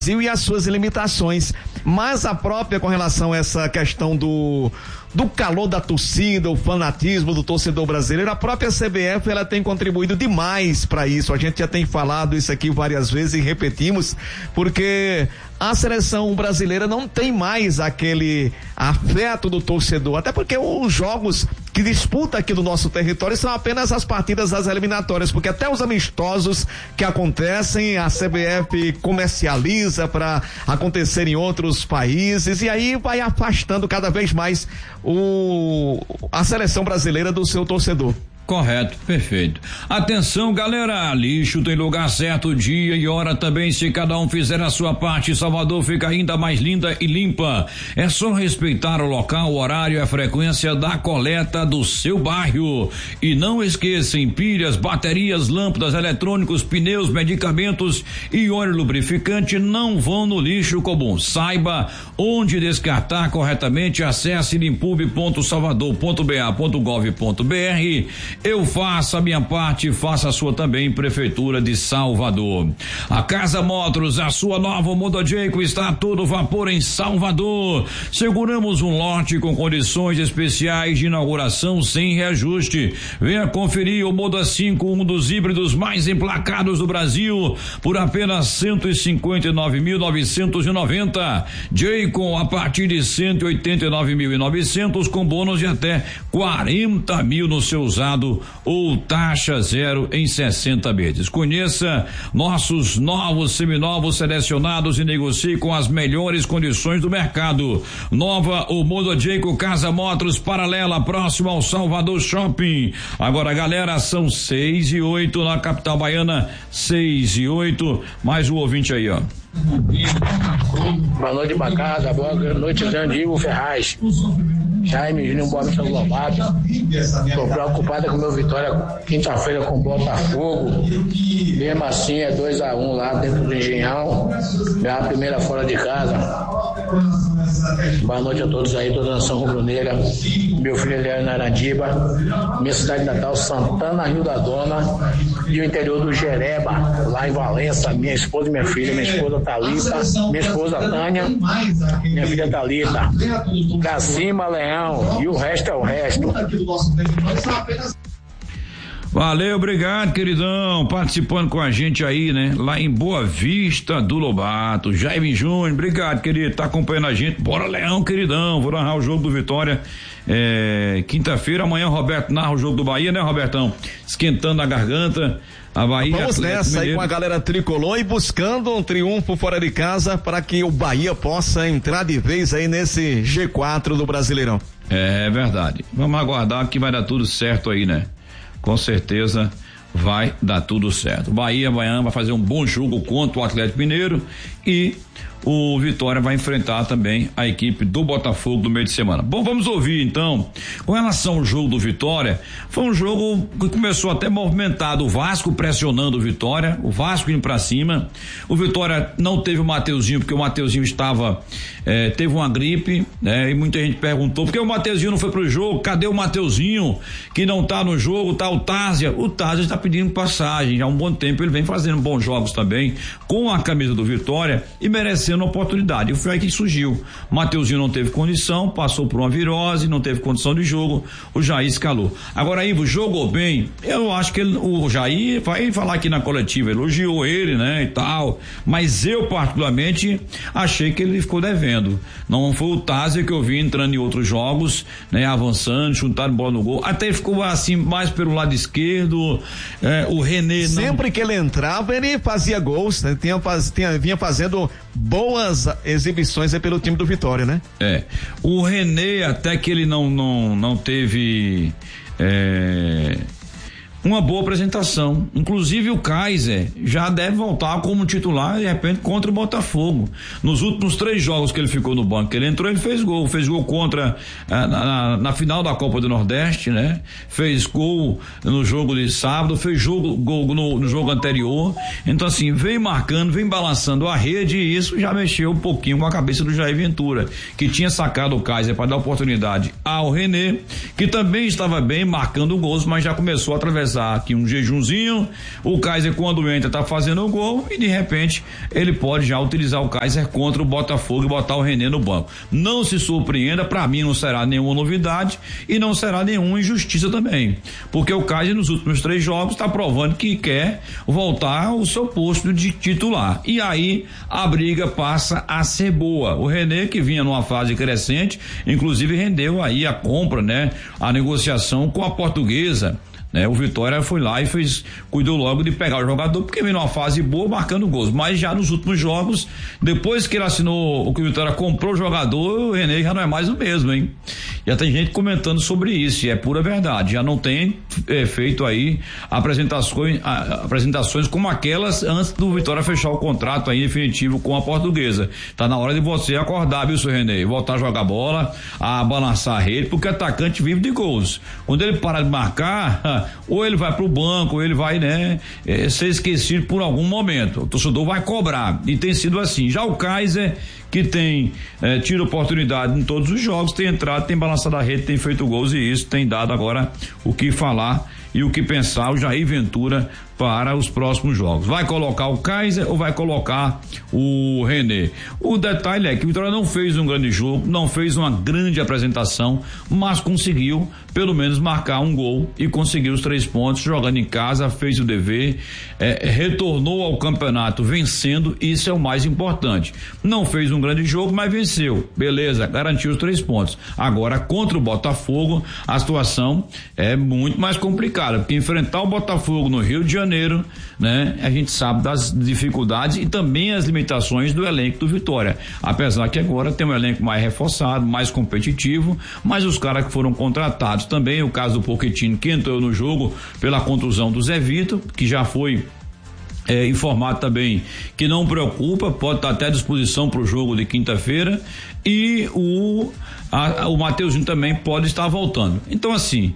e as suas limitações, mas a própria com relação a essa questão do calor da torcida, o fanatismo do torcedor brasileiro, a própria CBF ela tem contribuído demais para isso. A gente já tem falado isso aqui várias vezes e repetimos, porque a seleção brasileira não tem mais aquele afeto do torcedor, até porque os jogos que disputa aqui no nosso território são apenas as partidas das eliminatórias, porque até os amistosos que acontecem, a CBF comercializa para acontecer em outros países, e aí vai afastando cada vez mais a seleção brasileira do seu torcedor. Correto, perfeito. Atenção, galera, lixo tem lugar certo, dia e hora também. Se cada um fizer a sua parte, Salvador fica ainda mais linda e limpa. É só respeitar o local, o horário e a frequência da coleta do seu bairro. E não esqueçam, pilhas, baterias, lâmpadas, eletrônicos, pneus, medicamentos e óleo lubrificante não vão no lixo comum. Saiba onde descartar corretamente. Acesse limpub.salvador.ba.gov.br. Eu faço a minha parte, faça a sua também, Prefeitura de Salvador. A Casa Motors, a sua nova Moda Jayco está a todo vapor em Salvador. Seguramos um lote com condições especiais de inauguração sem reajuste. Venha conferir o Moda 5, um dos híbridos mais emplacados do Brasil, por apenas 159.990. Jayco a partir de 189.900 com bônus de até 40 mil no seu usado ou taxa zero em 60 meses. Conheça nossos novos seminovos selecionados e negocie com as melhores condições do mercado. Nova o Moda Jayco Casa Motors, paralela, próximo ao Salvador Shopping. Agora, galera, são 6:08 na capital baiana, 6:08. Mais um ouvinte aí, ó. Boa noite, bancada. Boa noite, Jandivo Ferraz. Jaime Júnior Boa Lobato. Estou preocupado com o meu Vitória quinta-feira com o Botafogo. Mesmo assim é 2-1 lá dentro do Engenhão. Minha primeira fora de casa. Boa noite a todos aí, toda a nação rubro-negra. Meu filho é na Arandiba. Minha cidade natal, Santana Rio da Dona. E o interior do Jereba, lá em Valença. Minha esposa e minha filha. Minha esposa Thalita, minha esposa Tânia, minha filha Thalita. Pra cima, Leão, e o resto é o resto. Valeu, obrigado, queridão, participando com a gente aí, né? Lá em Boa Vista do Lobato. Jaime Júnior, obrigado, querido, tá acompanhando a gente. Bora, Leão, queridão, vou narrar o jogo do Vitória. Quinta-feira, amanhã o Roberto narra o jogo do Bahia, né, Robertão? Esquentando a garganta. A Bahia, vamos nessa aí com a galera tricolor e buscando um triunfo fora de casa para que o Bahia possa entrar de vez aí nesse G4 do Brasileirão. É verdade. Vamos aguardar que vai dar tudo certo aí, né? Com certeza vai dar tudo certo. O Bahia amanhã vai fazer um bom jogo contra o Atlético Mineiro e o Vitória vai enfrentar também a equipe do Botafogo no meio de semana. Bom, vamos ouvir então, com relação ao jogo do Vitória, foi um jogo que começou até movimentado, o Vasco pressionando o Vitória, o Vasco indo pra cima, o Vitória não teve o Mateuzinho, porque o Mateuzinho teve uma gripe, né? E muita gente perguntou, por que o Mateuzinho não foi pro jogo? Cadê o Mateuzinho que não tá no jogo? Tá o Tásia está pedindo passagem, já há um bom tempo ele vem fazendo bons jogos também, com a camisa do Vitória e merecendo a oportunidade, e foi aí que surgiu. Mateuzinho não teve condição, passou por uma virose, não teve condição de jogo, o Jair escalou. Agora, Ivo, jogou bem, eu acho que o Jair vai falar aqui na coletiva, elogiou ele, né, e tal, mas eu particularmente achei que ele ficou devendo. Não foi o Tásia que eu vi entrando em outros jogos, né, avançando, chutando bola no gol, até ficou assim mais pelo lado esquerdo, o René sempre que ele entrava ele fazia gols, né? Vinha fazendo boas exibições aí pelo time do Vitória, né? O René até que ele não teve uma boa apresentação, inclusive o Kaiser já deve voltar como titular de repente contra o Botafogo. Nos últimos 3 jogos que ele ficou no banco, ele entrou, ele fez gol contra na final da Copa do Nordeste, né? Fez gol no jogo de sábado, fez gol no jogo anterior, então assim, vem marcando, vem balançando a rede, e isso já mexeu um pouquinho com a cabeça do Jair Ventura, que tinha sacado o Kaiser para dar oportunidade ao René, que também estava bem marcando gols, mas já começou a atravessar rezar aqui um jejunzinho, o Kaiser quando entra tá fazendo o gol e de repente ele pode já utilizar o Kaiser contra o Botafogo e botar o René no banco. Não se surpreenda, pra mim não será nenhuma novidade e não será nenhuma injustiça também, porque o Kaiser nos últimos 3 jogos tá provando que quer voltar ao seu posto de titular, e aí a briga passa a ser boa. O René, que vinha numa fase crescente, inclusive rendeu aí a compra, né, a negociação com a Portuguesa, né? O Vitória foi lá e cuidou logo de pegar o jogador, porque vem numa fase boa marcando gols, mas já nos últimos jogos, depois que ele assinou, o que o Vitória comprou o jogador, o René já não é mais o mesmo, hein? Já tem gente comentando sobre isso, e é pura verdade, já não tem feito aí apresentações como aquelas antes do Vitória fechar o contrato aí definitivo com a Portuguesa. Tá na hora de você acordar, viu, seu René? Voltar a jogar bola, a balançar a rede, porque o atacante vive de gols. Quando ele parar de marcar, ou ele vai pro banco, ou ele vai, né, ser esquecido por algum momento. O torcedor vai cobrar, e tem sido assim. Já o Kaiser, que tem tido oportunidade em todos os jogos, tem entrado, tem balançado a rede, tem feito gols, e isso tem dado agora o que falar e o que pensar o Jair Ventura para os próximos jogos. Vai colocar o Kaiser ou vai colocar o René? O detalhe é que o Vitória não fez um grande jogo, não fez uma grande apresentação, mas conseguiu pelo menos marcar um gol e conseguiu os 3 pontos jogando em casa, fez o dever, retornou ao campeonato vencendo, isso é o mais importante. Não fez um grande jogo, mas venceu, beleza, garantiu os 3 pontos. Agora, contra o Botafogo, a situação é muito mais complicada, porque enfrentar o Botafogo no Rio de Janeiro, né? A gente sabe das dificuldades e também as limitações do elenco do Vitória, apesar que agora tem um elenco mais reforçado, mais competitivo, mas os caras que foram contratados também, o caso do Pochettino, que entrou no jogo pela contusão do Zé Vitor, que já foi informado também que não preocupa, pode estar até à disposição para o jogo de quinta-feira, e o Mateuzinho também pode estar voltando. Então, assim,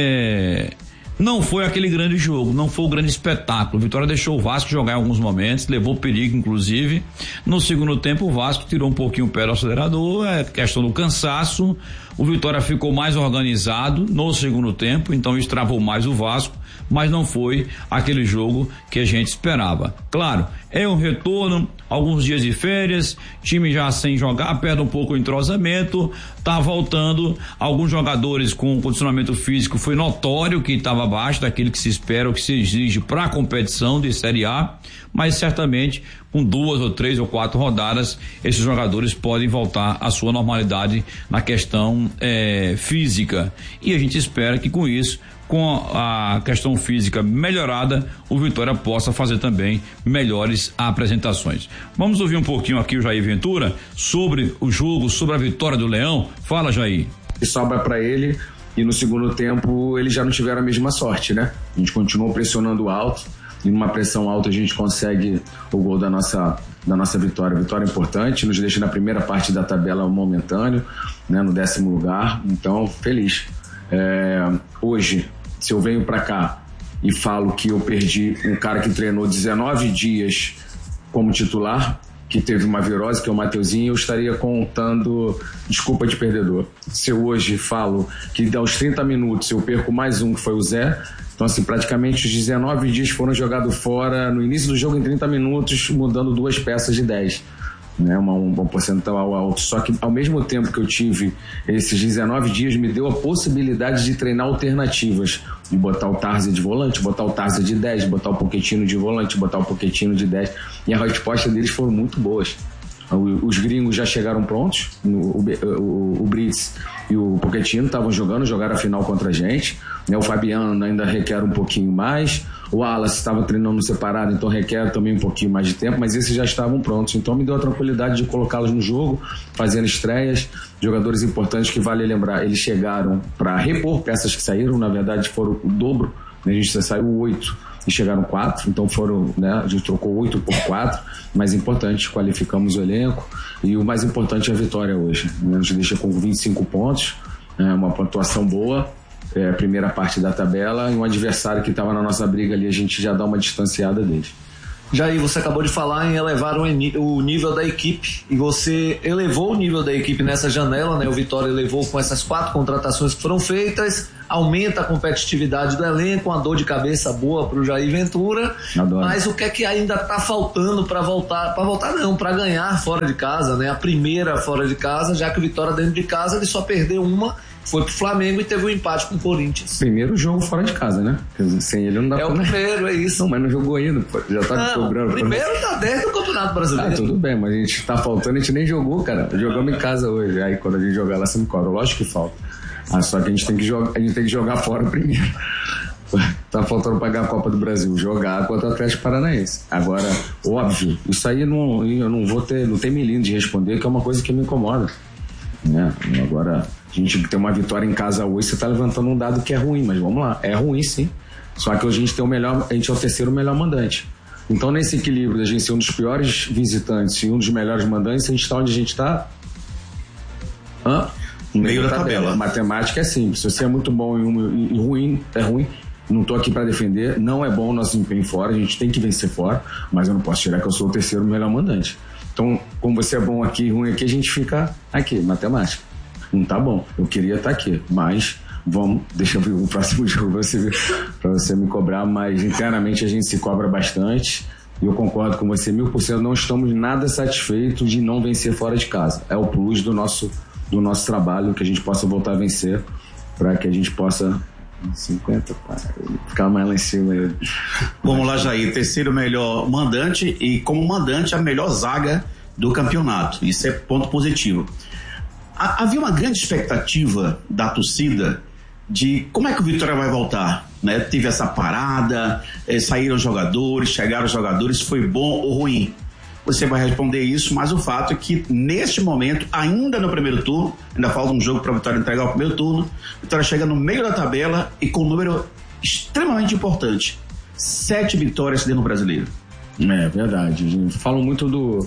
não foi aquele grande jogo, não foi o grande espetáculo. O Vitória deixou o Vasco jogar em alguns momentos, levou perigo, inclusive. No segundo tempo, o Vasco tirou um pouquinho o pé do acelerador, questão do cansaço. O Vitória ficou mais organizado no segundo tempo, então isso travou mais o Vasco, mas não foi aquele jogo que a gente esperava. Claro, é um retorno, alguns dias de férias, time já sem jogar, perde um pouco o entrosamento, tá voltando, alguns jogadores com condicionamento físico foi notório que estava abaixo daquilo que se espera, o que se exige para a competição de Série A, mas certamente com 2 ou 3 ou 4 rodadas esses jogadores podem voltar à sua normalidade na questão física, e a gente espera que com isso, com a questão física melhorada, o Vitória possa fazer também melhores apresentações. Vamos ouvir um pouquinho aqui o Jair Ventura sobre o jogo, sobre a vitória do Leão. Fala, Jair. E sobra para ele, e no segundo tempo eles já não tiveram a mesma sorte, né? A gente continuou pressionando alto, e numa pressão alta a gente consegue o gol da nossa vitória. Vitória importante, nos deixa na primeira parte da tabela momentâneo, né? No 10º lugar, então feliz. Hoje, se eu venho para cá e falo que eu perdi um cara que treinou 19 dias como titular, que teve uma virose, que é o Mateuzinho, eu estaria contando desculpa de perdedor. Se eu hoje falo que aos 30 minutos eu perco mais um, que foi o Zé, então assim, praticamente os 19 dias foram jogados fora no início do jogo em 30 minutos, mudando 2 peças de 10. Né, um percentual alto, só que ao mesmo tempo que eu tive esses 19 dias, me deu a possibilidade de treinar alternativas, de botar o Tarza de volante, botar o Tarza de 10, botar o Pochettino de volante, botar o Pochettino de 10, e a resposta deles foram muito boas. Os gringos já chegaram prontos, o Brits e o Pochettino jogaram a final contra a gente, né? O Fabiano ainda requer um pouquinho mais, o Wallace estava treinando separado, então requer também um pouquinho mais de tempo, mas esses já estavam prontos, então me deu a tranquilidade de colocá-los no jogo, fazendo estreias, jogadores importantes que vale lembrar, eles chegaram para repor peças que saíram, na verdade foram o dobro, né? A gente já saiu 8 e chegaram 4, então foram, né, a gente trocou 8 por 4, mais importante, qualificamos o elenco, e o mais importante é a vitória hoje, né? A gente deixa com 25 pontos, uma pontuação boa, primeira parte da tabela, e um adversário que estava na nossa briga ali, a gente já dá uma distanciada dele. Jair, você acabou de falar em elevar o nível da equipe, e você elevou o nível da equipe nessa janela, né? O Vitória elevou com essas 4 contratações que foram feitas, aumenta a competitividade do elenco, uma dor de cabeça boa pro Jair Ventura. Adoro. Mas o que é que ainda tá faltando para voltar? Para voltar não, para ganhar fora de casa, né? A primeira fora de casa, já que o Vitória dentro de casa ele só perdeu uma, foi pro Flamengo e teve um empate com o Corinthians. Primeiro jogo fora de casa, né? Sem ele não dá pra... É o primeiro, é isso. Não, mas não jogou ainda, pô. Já tá cobrando. Primeiro tá desde o Campeonato Brasileiro. Tudo bem, mas a gente tá faltando, a gente nem jogou, cara. Jogamos em casa hoje. Aí quando a gente jogar lá, você me cobra. Lógico que falta. Só que a gente tem que jogar fora primeiro. Tá faltando pagar a Copa do Brasil, jogar contra o Atlético Paranaense. Agora, óbvio, isso aí eu não vou ter, não tem milímetro de responder, que é uma coisa que me incomoda, né? Agora, a gente tem uma vitória em casa hoje, você tá levantando um dado que é ruim, mas vamos lá, é ruim sim. Só que hoje a gente é o terceiro melhor mandante. Então, nesse equilíbrio da gente ser um dos piores visitantes e um dos melhores mandantes, a gente tá onde a gente tá? No meio da tabela. Matemática é simples. Se você é muito bom e ruim, é ruim. Não tô aqui para defender. Não é bom o nosso desempenho fora. A gente tem que vencer fora. Mas eu não posso tirar que eu sou o terceiro melhor mandante. Então, como você é bom aqui e ruim aqui, a gente fica aqui, matemática. Não tá bom. Eu queria estar aqui, mas deixa eu ver o próximo jogo para você me cobrar. Mas internamente a gente se cobra bastante. E eu concordo com você 1000%. Não estamos nada satisfeitos de não vencer fora de casa. É o plus do nosso trabalho, que a gente possa voltar a vencer, para que a gente possa 50, ficar mais lá em cima. Vamos lá, Jair, terceiro melhor mandante e como mandante a melhor zaga do campeonato, isso é ponto positivo. Havia uma grande expectativa da torcida de como é que o Vitória vai voltar, né? Teve essa parada, saíram jogadores, chegaram jogadores, foi bom ou ruim? Você vai responder isso, mas o fato é que neste momento, ainda no primeiro turno, ainda falta um jogo para a Vitória entregar o primeiro turno, a Vitória chega no meio da tabela e com um número extremamente importante, 7 vitórias dentro do Brasileiro. É verdade, falam muito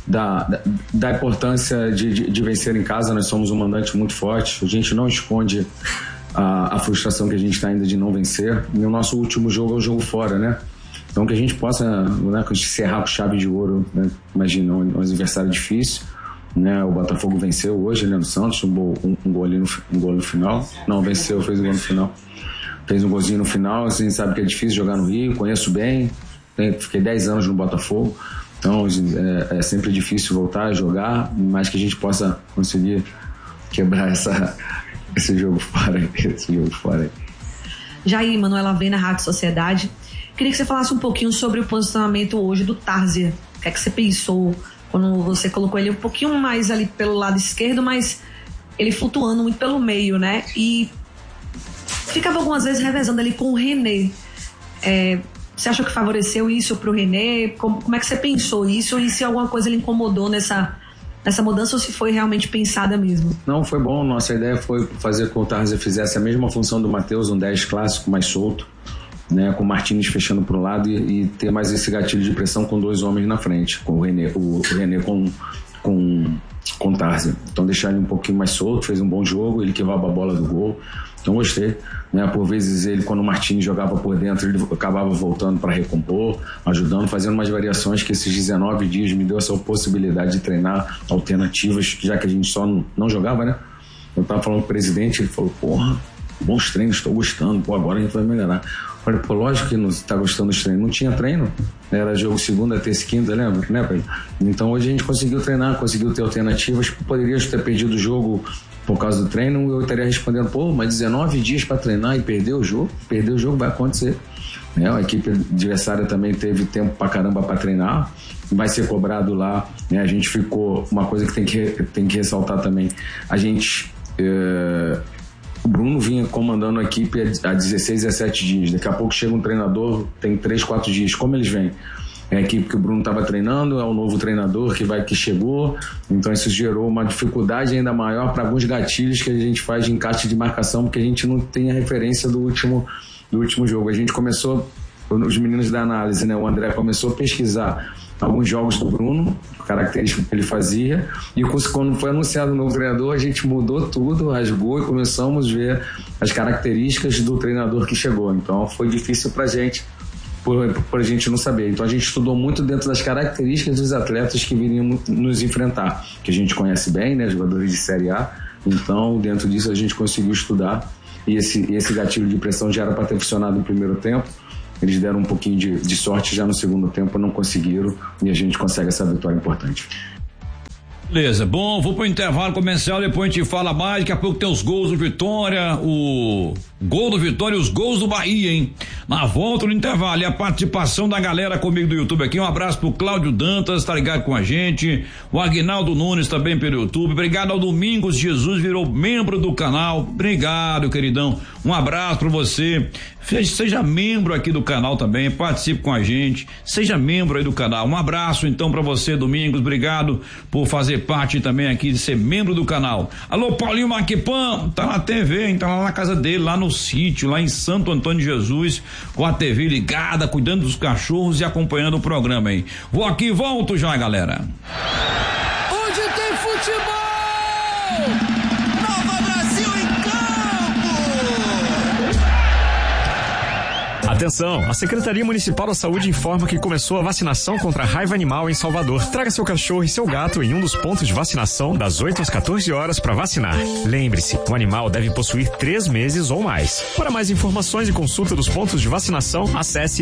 da importância de vencer em casa. Nós somos um mandante muito forte, a gente não esconde a frustração que a gente está ainda de não vencer, e o nosso último jogo é o jogo fora, né? Então que a gente possa, né, encerrar com chave de ouro, né? Imagina, um adversário difícil, né? O Botafogo venceu hoje, né, no Santos, um gol no final. Não, venceu, fez um gol no final. Fez um golzinho no final, a gente sabe que é difícil jogar no Rio, conheço bem, fiquei 10 anos no Botafogo, então é sempre difícil voltar a jogar, mas que a gente possa conseguir quebrar esse jogo fora. Jair, Manuela Avena, Rádio Sociedade. Queria que você falasse um pouquinho sobre o posicionamento hoje do Tárzia. O que é que você pensou quando você colocou ele um pouquinho mais ali pelo lado esquerdo, mas ele flutuando muito pelo meio, né? E ficava algumas vezes revezando ali com o René. Você achou que favoreceu isso pro René? Como é que você pensou isso? E se alguma coisa lhe incomodou nessa mudança ou se foi realmente pensada mesmo? Não, foi bom. Nossa ideia foi fazer com que o Tárzia fizesse a mesma função do Matheus, um 10 clássico mais solto, né, com o Martínez fechando pro lado e ter mais esse gatilho de pressão com 2 homens na frente, com o René com o Tárzia. Então deixar ele um pouquinho mais solto, fez um bom jogo, ele que rouba a bola do gol, então gostei, né? Por vezes ele, quando o Martínez jogava por dentro, ele acabava voltando para recompor, ajudando, fazendo umas variações, que esses 19 dias me deu essa possibilidade de treinar alternativas, já que a gente só não jogava, né? Eu tava falando com o presidente, ele falou, porra, bons treinos, estou gostando, agora a gente vai melhorar. Eu falei, lógico que não está gostando dos treinos. Não tinha treino, era jogo segunda, terça e quinta, lembra? Né, pai? Então hoje a gente conseguiu treinar, conseguiu ter alternativas. Poderia ter perdido o jogo por causa do treino, eu estaria respondendo, mas 19 dias para treinar e perder o jogo vai acontecer. A equipe adversária também teve tempo pra caramba para treinar, vai ser cobrado lá, né? A gente ficou, uma coisa que tem que ressaltar também, a gente... O Bruno vinha comandando a equipe há 16, 17 dias. Daqui a pouco chega um treinador, tem 3, 4 dias. Como eles vêm? É a equipe que o Bruno estava treinando, é o novo treinador que chegou. Então isso gerou uma dificuldade ainda maior para alguns gatilhos que a gente faz de encaixe de marcação, porque a gente não tem a referência do último jogo. A gente começou, os meninos da análise, né? O André começou a pesquisar alguns jogos do Bruno, características que ele fazia, e quando foi anunciado o novo treinador, a gente mudou tudo, rasgou e começamos a ver as características do treinador que chegou. Então foi difícil pra gente, por a gente não saber. Então a gente estudou muito dentro das características dos atletas que viriam nos enfrentar, que a gente conhece bem, né, jogadores de Série A. Então dentro disso a gente conseguiu estudar e esse gatilho de pressão já era para ter funcionado no primeiro tempo. Eles deram um pouquinho de sorte já no segundo tempo, não conseguiram, e a gente consegue essa vitória importante. Beleza, bom, vou pro intervalo comercial, depois a gente fala mais, daqui a pouco tem os gols do Vitória, o gol do Vitória e os gols do Bahia, hein? Na volta no intervalo e a participação da galera comigo do YouTube aqui, um abraço pro Cláudio Dantas, tá ligado com a gente, o Aguinaldo Nunes também pelo YouTube, obrigado ao Domingos Jesus, virou membro do canal, obrigado queridão, um abraço pra você, seja membro aqui do canal também, participe com a gente, seja membro aí do canal, um abraço então pra você Domingos, obrigado por fazer parte também aqui de ser membro do canal. Alô Paulinho Maquipan, tá na TV, hein? Tá lá na casa dele, lá no sítio, lá em Santo Antônio de Jesus, com a TV ligada, cuidando dos cachorros e acompanhando o programa aí. Vou aqui e volto já, galera. Onde tem futebol! Nova Brasil em campo! Atenção, a Secretaria Municipal da Saúde informa que começou a vacinação contra a raiva animal em Salvador. Traga seu cachorro e seu gato em um dos pontos de vacinação das 8 às 14 horas para vacinar. Lembre-se, o animal deve possuir 3 meses ou mais. Para mais informações e consulta dos pontos de vacinação, acesse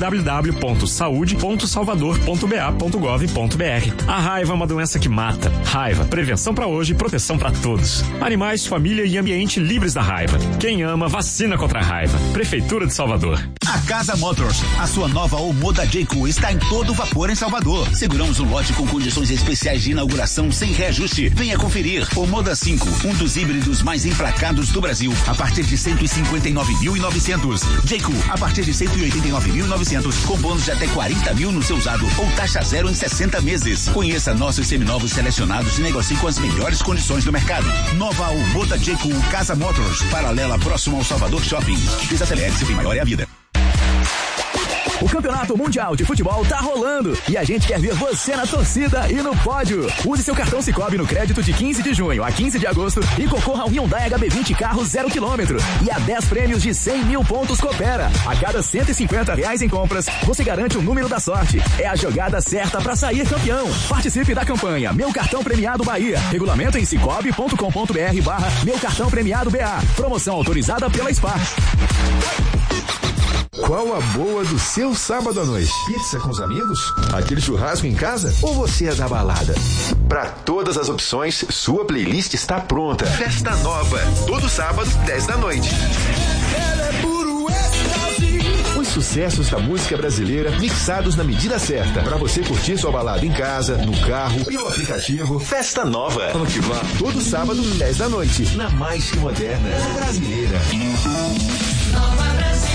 www.saude.salvador.ba.gov.br. A raiva é uma doença que mata. Raiva, prevenção para hoje e proteção para todos. Animais, família e ambiente livres da raiva. Quem ama, vacina contra a raiva. Prefeitura de Salvador. A Casa Motors, a sua nova Omoda Jayco, está em todo vapor em Salvador. Seguramos um lote com condições especiais de inauguração sem reajuste. Venha conferir. Omoda 5, um dos híbridos mais emplacados do Brasil, a partir de 159.900. Jayco, a partir de 189.900, com bônus de até 40 mil no seu usado ou taxa zero em 60 meses. Conheça nossos seminovos selecionados e negocie com as melhores condições do mercado. Nova Omoda Jayco Casa Motors, paralela próximo ao Salvador Shopping. Desacelere, seu bem maior é a vida. O Campeonato Mundial de Futebol tá rolando e a gente quer ver você na torcida e no pódio. Use seu cartão Sicoob no crédito de 15 de junho a 15 de agosto e concorra ao Hyundai HB20 carro 0 km e a 10 prêmios de 100 mil pontos Coopera. A cada R$150 em compras, você garante o número da sorte. É a jogada certa para sair campeão. Participe da campanha Meu Cartão Premiado Bahia. Regulamento em cicobi.com.br/Meu Cartão Premiado BA. Promoção autorizada pela SPAR. Qual a boa do seu sábado à noite? Pizza com os amigos? Aquele churrasco em casa? Ou você é da balada? Para todas as opções, sua playlist está pronta. Festa Nova, todo sábado, 10 da noite. Os sucessos da música brasileira mixados na medida certa. Para você curtir sua balada em casa, no carro, pelo aplicativo. Festa Nova. Vamos que vá. Todo sábado, 10 da noite. Na mais moderna brasileira. Nova Brasil.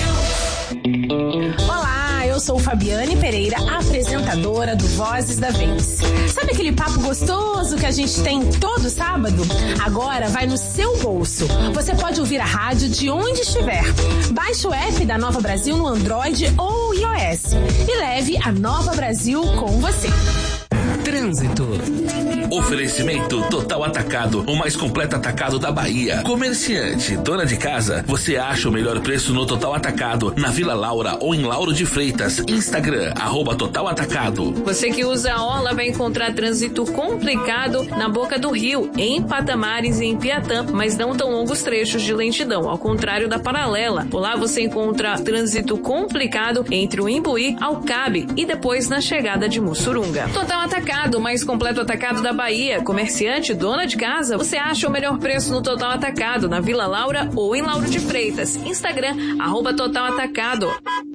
Olá, eu sou Fabiane Pereira, apresentadora do Vozes da Vez. Sabe aquele papo gostoso que a gente tem todo sábado? Agora vai no seu bolso. Você pode ouvir a rádio de onde estiver. Baixe o app da Nova Brasil no Android ou iOS e leve a Nova Brasil com você. Trânsito. Oferecimento Total Atacado, o mais completo atacado da Bahia. Comerciante, dona de casa, você acha o melhor preço no Total Atacado, na Vila Laura ou em Lauro de Freitas. Instagram, @Total Atacado. Você que usa a orla vai encontrar trânsito complicado na Boca do Rio, em Patamares e em Piatã, mas não tão longos trechos de lentidão, ao contrário da paralela. Por lá você encontra trânsito complicado entre o Imbuí ao Cabe e depois na chegada de Mussurunga. Total Atacado, o mais completo atacado da Bahia. Comerciante, dona de casa, você acha o melhor preço no Total Atacado, na Vila Laura ou em Lauro de Freitas. Instagram, @Total Atacado.